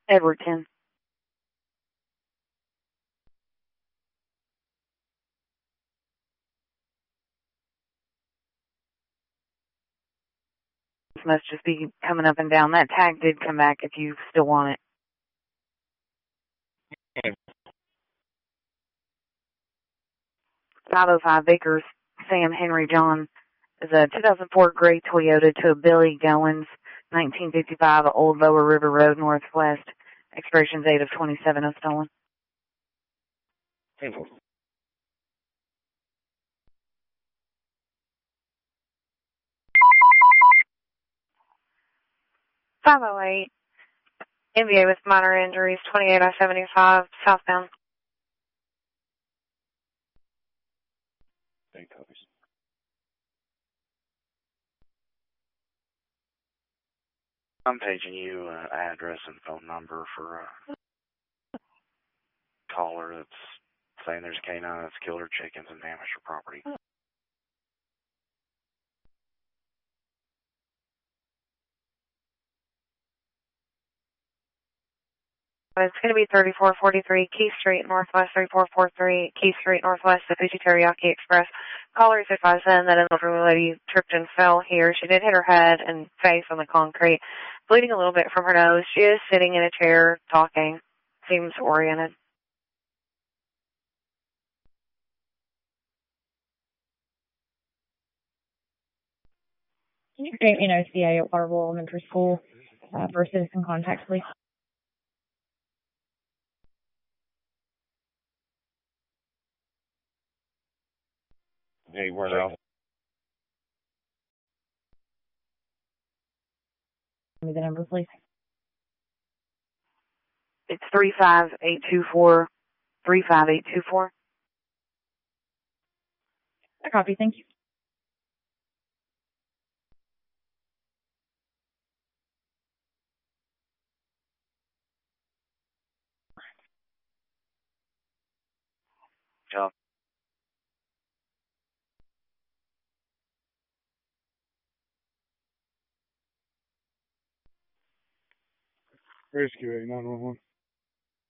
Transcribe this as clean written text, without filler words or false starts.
Edwardton. This must just be coming up and down. That tag did come back if you still want it. 505 Vickers, Sam Henry John, is a 2004 gray Toyota to a Billy Goins, 1955, Old Lower River Road, Northwest. Expiration date of 27 of stolen. Painful. 508, NBA with minor injuries, 28 I-75, southbound. Big copies. I'm paging you address and phone number for a caller that's saying there's a canine that's killed her chickens and damaged her property. It's going to be 3443 Key Street, Northwest 3443 Key Street, Northwest, the Fuji Teriyaki Express. Caller is advised then that an elderly lady tripped and fell here. She did hit her head and face on the concrete, bleeding a little bit from her nose. She is sitting in a chair talking, seems oriented. Can you create me an OCA at Waterville Elementary School for citizen contact, please? Hey, where else? Give me the number, please. It's 35824, 35824. I copy, thank you. Job. Rescue 911.